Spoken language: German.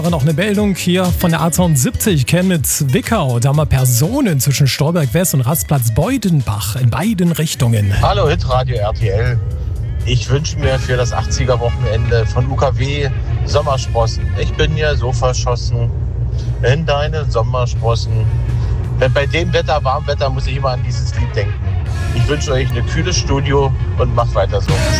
Noch eine Meldung hier von der A72 Chemnitz-Wickau. Da haben wir Personen zwischen Stolberg West und Rastplatz Beudenbach in beiden Richtungen. Hallo Hitradio RTL. Ich wünsche mir für das 80er-Wochenende von UKW Sommersprossen. Ich bin ja so verschossen in deine Sommersprossen. Bei dem Wetter, Warmwetter, muss ich immer an dieses Lied denken. Ich wünsche euch ein kühles Studio und macht weiter so.